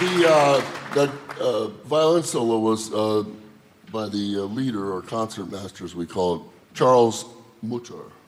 That violin solo was by the leader or concertmaster, as we call it, Charles Mutter.